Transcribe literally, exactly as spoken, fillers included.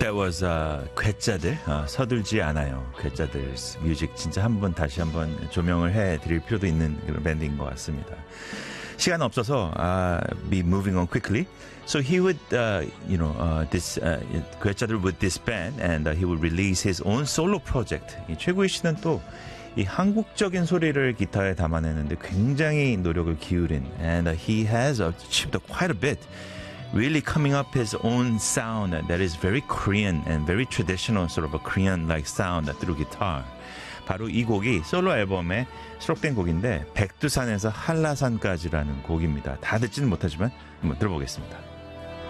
That was uh, 괴짜들 어, 서둘지 않아요. 괴짜들 뮤직 진짜 한번 다시 한번 조명을 해드릴 필요도 있는 그런 밴드인 것 같습니다. 시간 없어서 uh, be moving on quickly. So he would, uh, you know, uh, this uh, 괴짜들 with this band, and uh, he would release his own solo project. 이 최구희 씨는 또 이 한국적인 소리를 기타에 담아내는데 굉장히 노력을 기울인, and uh, he has achieved quite a bit. Really coming up his own sound that is very Korean and very traditional, sort of a Korean-like sound through guitar. 바로 이 곡이 솔로 앨범에 수록된 곡인데 백두산에서 한라산까지라는 곡입니다. 다 듣지는 못하지만 한번 들어보겠습니다.